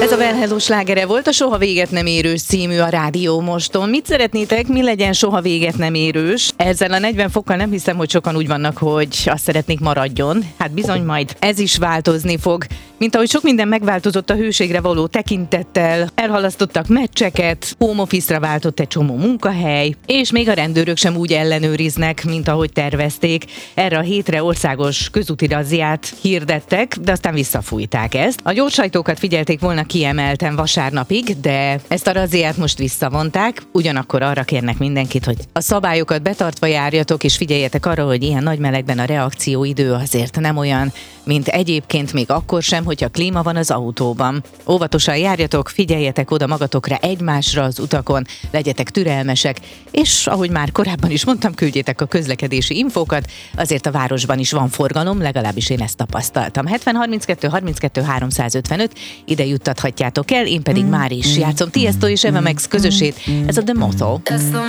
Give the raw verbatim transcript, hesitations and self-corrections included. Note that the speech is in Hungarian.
Ez a Well Hello slágere volt, a Soha véget nem érős című a Rádió Moston. Mit szeretnétek, mi legyen soha véget nem érős? Ezzel a negyven fokkal nem hiszem, hogy sokan úgy vannak, hogy azt szeretnék maradjon. Hát bizony majd ez is változni fog. Mint ahogy sok minden megváltozott a hőségre való tekintettel, elhalasztottak meccseket, home office-ra váltott egy csomó munkahely, és még a rendőrök sem úgy ellenőriznek, mint ahogy tervezték. Erre a hétre országos közúti razziát hirdettek, de aztán visszafújták ezt. A gyorssajtókat figyelték volna kiemelten vasárnapig, de ezt a razziát most visszavonták, ugyanakkor arra kérnek mindenkit, hogy a szabályokat betartva járjatok, és figyeljetek arra, hogy ilyen nagy melegben a reakcióidő azért nem olyan, mint egyébként még akkor sem, hogyha klíma van az autóban. Óvatosan járjatok, figyeljetek oda magatokra, egymásra az utakon, legyetek türelmesek, és ahogy már korábban is mondtam, küldjétek a közlekedési infókat, azért a városban is van forgalom, legalábbis én ezt tapasztaltam. hetven harminckettő harminckettő háromszázötvenöt, ide juttathatjátok el, én pedig már is játszom Tiesto és Eva Max közösét, ez a The Motto.